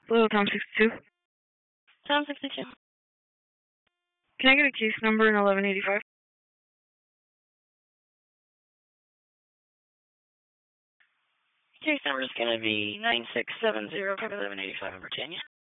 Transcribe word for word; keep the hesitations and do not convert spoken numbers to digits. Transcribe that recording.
Hello, Tom sixty-two. Tom sixty-two. Can I get a case number in eleven eighty-five? Case number is going to be nine six seven zero, eleven eighty-five in Virginia.